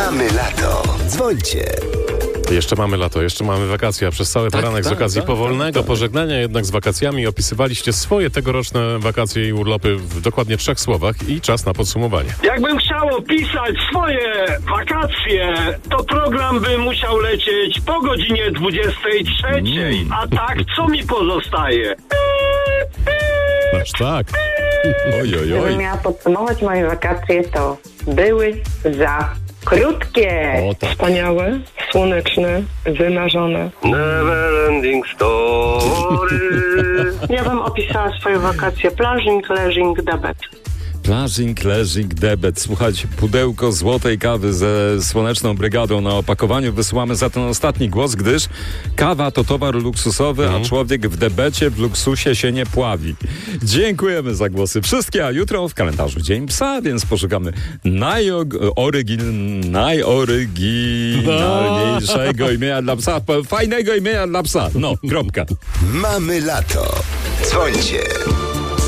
Mamy lato. Dzwońcie. Jeszcze mamy lato, jeszcze mamy wakacje, a przez cały poranek z okazji powolnego pożegnania jednak z wakacjami opisywaliście swoje tegoroczne wakacje i urlopy w dokładnie 3 słowach i czas na podsumowanie. Jakbym chciał opisać swoje wakacje, to program by musiał lecieć po godzinie 23. A tak, co mi pozostaje? Aż tak. Gdybym miała podsumować moje wakacje, to były za krótkie. Wspaniałe, słoneczne, wymarzone. Never ending story. Ja bym opisała swoje wakacje plunging, leising, debet. Plunging, leising, debet. Słuchajcie, pudełko złotej kawy ze Słoneczną Brygadą na opakowaniu wysyłamy za ten ostatni głos, gdyż kawa to towar luksusowy, a człowiek w debecie, w luksusie się nie pławi. Dziękujemy za głosy wszystkie, a jutro w kalendarzu Dzień Psa, więc poszukamy najoryginalniejszego imienia dla psa, fajnego imienia dla psa. No, kropka. Mamy lato. Dzwońcie.